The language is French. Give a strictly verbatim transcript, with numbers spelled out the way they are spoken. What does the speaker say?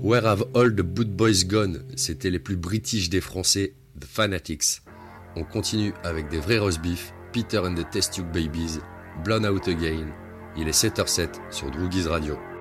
Where Have All the Boot Boys Gone? C'était les plus british des Français, The Fanatics. On continue avec des vrais roast beef, Peter and the Test Tube Babies, Blown Out Again. Il est sept heures zéro sept sur Droogies Radio.